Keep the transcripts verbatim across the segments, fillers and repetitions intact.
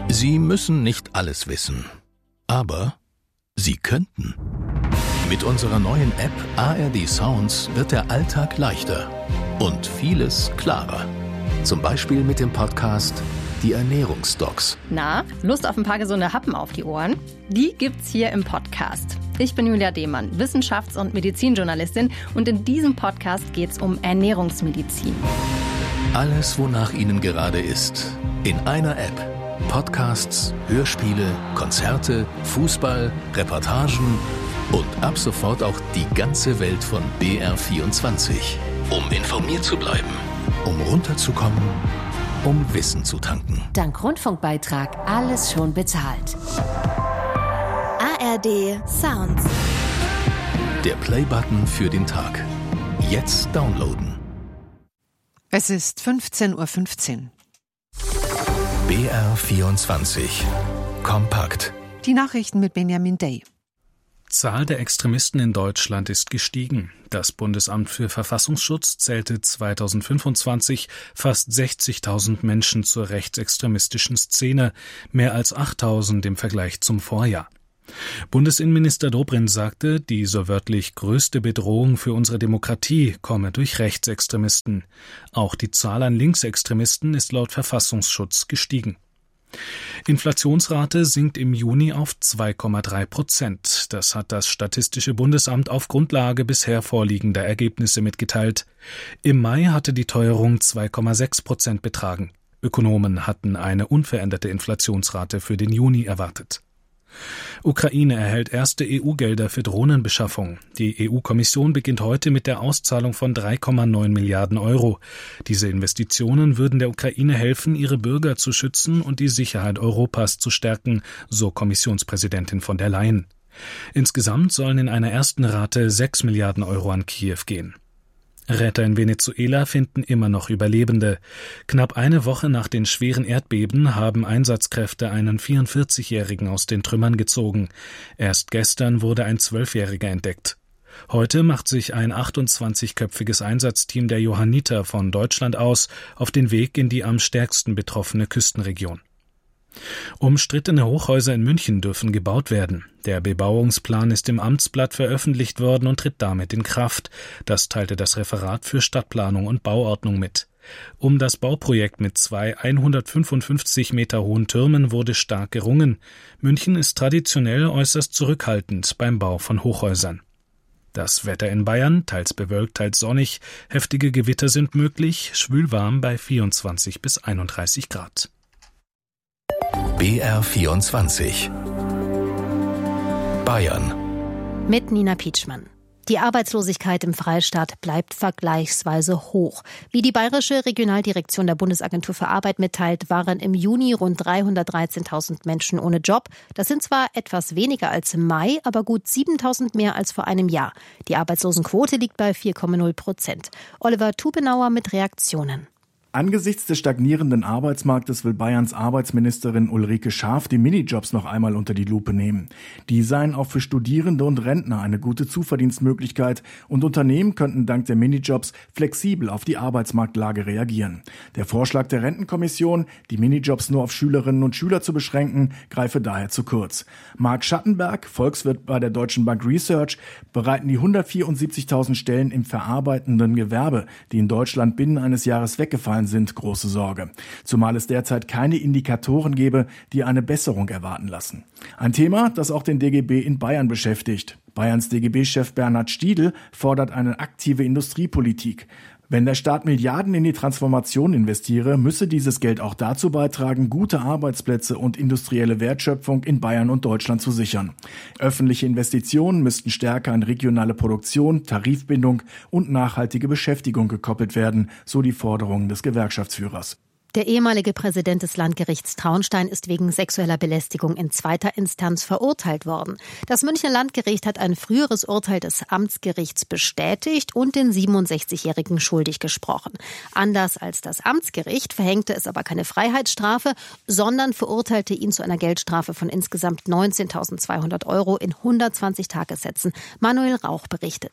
Sie müssen nicht alles wissen, aber Sie könnten. Mit unserer neuen App A R D Sounds wird der Alltag leichter und vieles klarer. Zum Beispiel mit dem Podcast Die Ernährungsdocs. Na, Lust auf ein paar gesunde Happen auf die Ohren? Die gibt's hier im Podcast. Ich bin Julia Demann, Wissenschafts- und Medizinjournalistin, und in diesem Podcast geht's um Ernährungsmedizin. Alles, wonach Ihnen gerade ist, in einer App. Podcasts, Hörspiele, Konzerte, Fußball, Reportagen und ab sofort auch die ganze Welt von B R vierundzwanzig. Um informiert zu bleiben, um runterzukommen, um Wissen zu tanken. Dank Rundfunkbeitrag alles schon bezahlt. A R D Sounds. Der Play-Button für den Tag. Jetzt downloaden. Es ist fünfzehn Uhr fünfzehn. B R vierundzwanzig. Kompakt. Die Nachrichten mit Benjamin Day. Zahl der Extremisten in Deutschland ist gestiegen. Das Bundesamt für Verfassungsschutz zählte zweitausendfünfundzwanzig fast sechzigtausend Menschen zur rechtsextremistischen Szene, mehr als achttausend im Vergleich zum Vorjahr. Bundesinnenminister Dobrindt sagte, die so wörtlich größte Bedrohung für unsere Demokratie komme durch Rechtsextremisten. Auch die Zahl an Linksextremisten ist laut Verfassungsschutz gestiegen. Inflationsrate sinkt im Juni auf zwei Komma drei Prozent. Das hat das Statistische Bundesamt auf Grundlage bisher vorliegender Ergebnisse mitgeteilt. Im Mai hatte die Teuerung zwei Komma sechs Prozent betragen. Ökonomen hatten eine unveränderte Inflationsrate für den Juni erwartet. Ukraine erhält erste E U-Gelder für Drohnenbeschaffung. Die E U-Kommission beginnt heute mit der Auszahlung von drei Komma neun Milliarden Euro. Diese Investitionen würden der Ukraine helfen, ihre Bürger zu schützen und die Sicherheit Europas zu stärken, so Kommissionspräsidentin von der Leyen. Insgesamt sollen in einer ersten Rate sechs Milliarden Euro an Kiew gehen. Retter in Venezuela finden immer noch Überlebende. Knapp eine Woche nach den schweren Erdbeben haben Einsatzkräfte einen vierundvierzigjährigen aus den Trümmern gezogen. Erst gestern wurde ein Zwölfjähriger entdeckt. Heute macht sich ein achtundzwanzigköpfiges Einsatzteam der Johanniter von Deutschland aus auf den Weg in die am stärksten betroffene Küstenregion. Umstrittene Hochhäuser in München dürfen gebaut werden. Der Bebauungsplan ist im Amtsblatt veröffentlicht worden und tritt damit in Kraft. Das teilte das Referat für Stadtplanung und Bauordnung mit. Um das Bauprojekt mit zwei hundertfünfundfünfzig Meter hohen Türmen wurde stark gerungen. München ist traditionell äußerst zurückhaltend beim Bau von Hochhäusern. Das Wetter in Bayern, teils bewölkt, teils sonnig. Heftige Gewitter sind möglich, schwülwarm bei vierundzwanzig bis einunddreißig Grad. B R vierundzwanzig. Bayern. Mit Nina Pietschmann. Die Arbeitslosigkeit im Freistaat bleibt vergleichsweise hoch. Wie die Bayerische Regionaldirektion der Bundesagentur für Arbeit mitteilt, waren im Juni rund dreihundertdreizehntausend Menschen ohne Job. Das sind zwar etwas weniger als im Mai, aber gut siebentausend mehr als vor einem Jahr. Die Arbeitslosenquote liegt bei vier Komma null Prozent. Oliver Tubenauer mit Reaktionen. Angesichts des stagnierenden Arbeitsmarktes will Bayerns Arbeitsministerin Ulrike Schaaf die Minijobs noch einmal unter die Lupe nehmen. Die seien auch für Studierende und Rentner eine gute Zuverdienstmöglichkeit und Unternehmen könnten dank der Minijobs flexibel auf die Arbeitsmarktlage reagieren. Der Vorschlag der Rentenkommission, die Minijobs nur auf Schülerinnen und Schüler zu beschränken, greife daher zu kurz. Marc Schattenberg, Volkswirt bei der Deutschen Bank Research, bereiten die hundertvierundsiebzigtausend Stellen im verarbeitenden Gewerbe, die in Deutschland binnen eines Jahres weggefallen sind, große Sorge. Zumal es derzeit keine Indikatoren gebe, die eine Besserung erwarten lassen. Ein Thema, das auch den D G B in Bayern beschäftigt. Bayerns D G B-Chef Bernhard Stiedl fordert eine aktive Industriepolitik. Wenn der Staat Milliarden in die Transformation investiere, müsse dieses Geld auch dazu beitragen, gute Arbeitsplätze und industrielle Wertschöpfung in Bayern und Deutschland zu sichern. Öffentliche Investitionen müssten stärker an regionale Produktion, Tarifbindung und nachhaltige Beschäftigung gekoppelt werden, so die Forderungen des Gewerkschaftsführers. Der ehemalige Präsident des Landgerichts Traunstein ist wegen sexueller Belästigung in zweiter Instanz verurteilt worden. Das Münchner Landgericht hat ein früheres Urteil des Amtsgerichts bestätigt und den siebenundsechzigjährigen schuldig gesprochen. Anders als das Amtsgericht verhängte es aber keine Freiheitsstrafe, sondern verurteilte ihn zu einer Geldstrafe von insgesamt neunzehntausendzweihundert Euro in hundertzwanzig Tagessätzen. Manuel Rauch berichtet.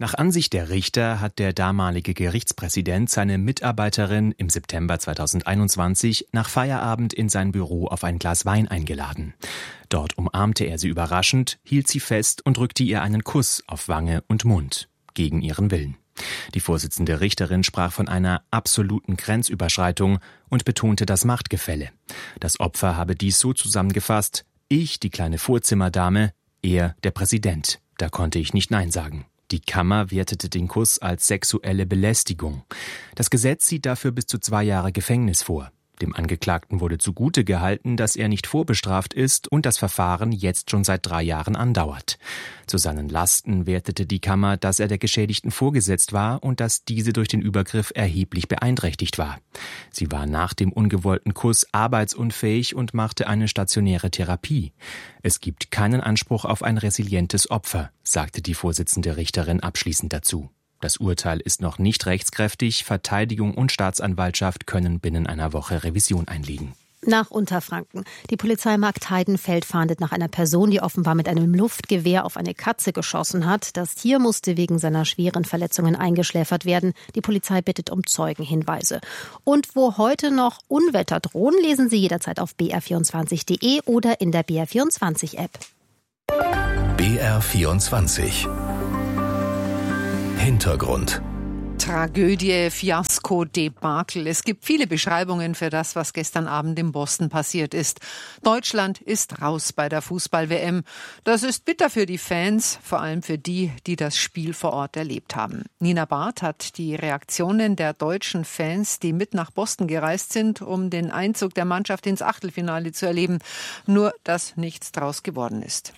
Nach Ansicht der Richter hat der damalige Gerichtspräsident seine Mitarbeiterin im September zweitausendeinundzwanzig nach Feierabend in sein Büro auf ein Glas Wein eingeladen. Dort umarmte er sie überraschend, hielt sie fest und drückte ihr einen Kuss auf Wange und Mund, gegen ihren Willen. Die Vorsitzende Richterin sprach von einer absoluten Grenzüberschreitung und betonte das Machtgefälle. Das Opfer habe dies so zusammengefasst: Ich, die kleine Vorzimmerdame, er, der Präsident. Da konnte ich nicht Nein sagen. Die Kammer wertete den Kuss als sexuelle Belästigung. Das Gesetz sieht dafür bis zu zwei Jahre Gefängnis vor. Dem Angeklagten wurde zugute gehalten, dass er nicht vorbestraft ist und das Verfahren jetzt schon seit drei Jahren andauert. Zu seinen Lasten wertete die Kammer, dass er der Geschädigten vorgesetzt war und dass diese durch den Übergriff erheblich beeinträchtigt war. Sie war nach dem ungewollten Kuss arbeitsunfähig und machte eine stationäre Therapie. Es gibt keinen Anspruch auf ein resilientes Opfer, sagte die Vorsitzende Richterin abschließend dazu. Das Urteil ist noch nicht rechtskräftig. Verteidigung und Staatsanwaltschaft können binnen einer Woche Revision einlegen. Nach Unterfranken. Die Polizei Marktheidenfeld fahndet nach einer Person, die offenbar mit einem Luftgewehr auf eine Katze geschossen hat. Das Tier musste wegen seiner schweren Verletzungen eingeschläfert werden. Die Polizei bittet um Zeugenhinweise. Und wo heute noch Unwetter drohen, lesen Sie jederzeit auf b r vierundzwanzig punkt d e oder in der B R vierundzwanzig App. B R vierundzwanzig Hintergrund. Tragödie, Fiasko, Debakel. Es gibt viele Beschreibungen für das, was gestern Abend in Boston passiert ist. Deutschland ist raus bei der Fußball-W M. Das ist bitter für die Fans, vor allem für die, die das Spiel vor Ort erlebt haben. Nina Barth hat die Reaktionen der deutschen Fans, die mit nach Boston gereist sind, um den Einzug der Mannschaft ins Achtelfinale zu erleben. Nur, dass nichts draus geworden ist.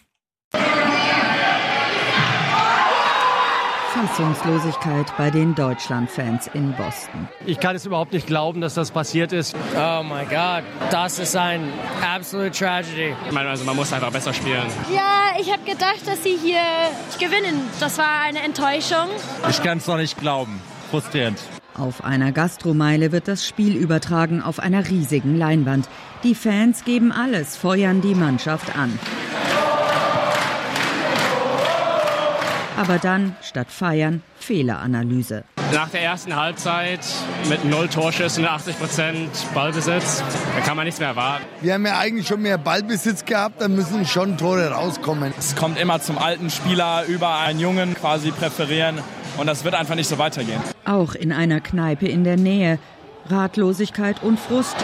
Fassungslosigkeit bei den Deutschland-Fans in Boston. Ich kann es überhaupt nicht glauben, dass das passiert ist. Oh mein Gott, das ist ein absolute Tragedy. Ich meine, also man muss einfach besser spielen. Ja, ich habe gedacht, dass sie hier gewinnen. Das war eine Enttäuschung. Ich kann es noch nicht glauben. Frustrierend. Auf einer Gastromeile wird das Spiel übertragen auf einer riesigen Leinwand. Die Fans geben alles, feuern die Mannschaft an. Aber dann, statt feiern, Fehleranalyse. Nach der ersten Halbzeit mit null Torschüssen und achtzig Prozent Ballbesitz, da kann man nichts mehr erwarten. Wir haben ja eigentlich schon mehr Ballbesitz gehabt, da müssen schon Tore rauskommen. Es kommt immer zum alten Spieler über einen Jungen quasi präferieren und das wird einfach nicht so weitergehen. Auch in einer Kneipe in der Nähe. Ratlosigkeit und Frust.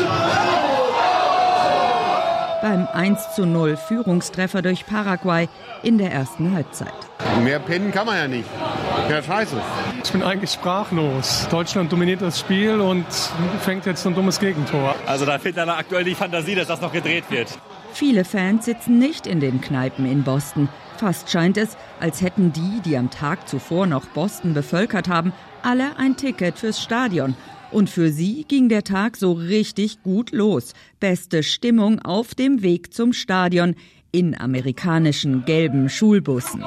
Beim eins zu null Führungstreffer durch Paraguay in der ersten Halbzeit. Mehr pennen kann man ja nicht. Ja, scheiße. Ich bin eigentlich sprachlos. Deutschland dominiert das Spiel und fängt jetzt ein dummes Gegentor. Also da fehlt dann aktuell die Fantasie, dass das noch gedreht wird. Viele Fans sitzen nicht in den Kneipen in Boston. Fast scheint es, als hätten die, die am Tag zuvor noch Boston bevölkert haben, alle ein Ticket fürs Stadion. Und für sie ging der Tag so richtig gut los. Beste Stimmung auf dem Weg zum Stadion in amerikanischen gelben Schulbussen.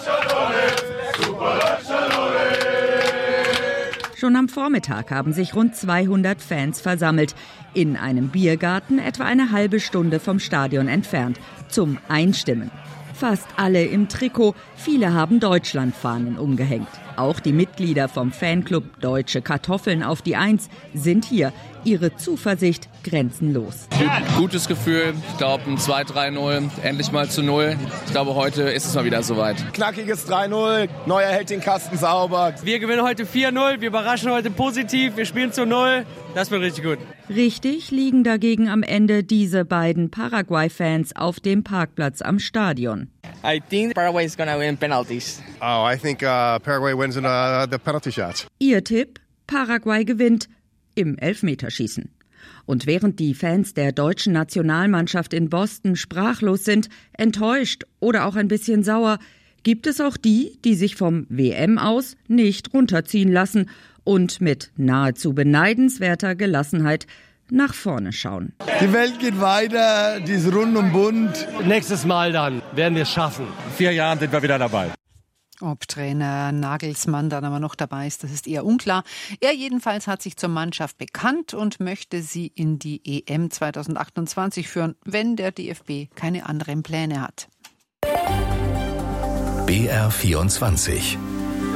Schon am Vormittag haben sich rund zweihundert Fans versammelt, in einem Biergarten etwa eine halbe Stunde vom Stadion entfernt, zum Einstimmen. Fast alle im Trikot, viele haben Deutschlandfahnen umgehängt. Auch die Mitglieder vom Fanclub Deutsche Kartoffeln auf die Eins sind hier. Ihre Zuversicht grenzenlos. Gutes Gefühl, ich glaube ein zwei drei null, endlich mal zu null. Ich glaube, heute ist es mal wieder soweit. Knackiges drei null, Neuer hält den Kasten sauber. Wir gewinnen heute vier null, wir überraschen heute positiv, wir spielen zu null. Das wird richtig gut. Richtig liegen dagegen am Ende diese beiden Paraguay-Fans auf dem Parkplatz am Stadion. I think Paraguay is gonna win penalties. Oh, I think uh, Paraguay wins in uh, the penalty shots. Ihr Tipp? Paraguay gewinnt im Elfmeterschießen. Und während die Fans der deutschen Nationalmannschaft in Boston sprachlos sind, enttäuscht oder auch ein bisschen sauer, gibt es auch die, die sich vom W M aus nicht runterziehen lassen und mit nahezu beneidenswerter Gelassenheit nach vorne schauen. Die Welt geht weiter, die ist rund und bunt. Nächstes Mal dann werden wir es schaffen. In vier Jahren sind wir wieder dabei. Ob Trainer Nagelsmann dann aber noch dabei ist, das ist eher unklar. Er jedenfalls hat sich zur Mannschaft bekannt und möchte sie in die E M zweitausendachtundzwanzig führen, wenn der D F B keine anderen Pläne hat. B R vierundzwanzig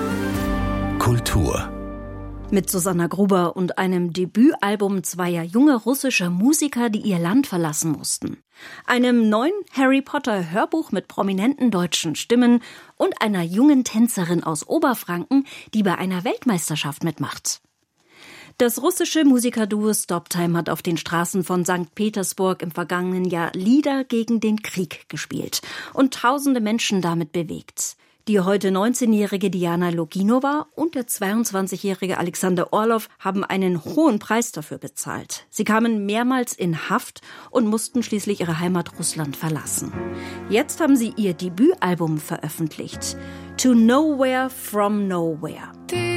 Kultur. Mit Susanna Gruber und einem Debütalbum zweier junger russischer Musiker, die ihr Land verlassen mussten. Einem neuen Harry Potter Hörbuch mit prominenten deutschen Stimmen und einer jungen Tänzerin aus Oberfranken, die bei einer Weltmeisterschaft mitmacht. Das russische Musikerduo Stoptime hat auf den Straßen von Sankt Petersburg im vergangenen Jahr Lieder gegen den Krieg gespielt und tausende Menschen damit bewegt. Die heute neunzehnjährige Diana Loginova und der zweiundzwanzigjährige Alexander Orlov haben einen hohen Preis dafür bezahlt. Sie kamen mehrmals in Haft und mussten schließlich ihre Heimat Russland verlassen. Jetzt haben sie ihr Debütalbum veröffentlicht. To Nowhere from Nowhere.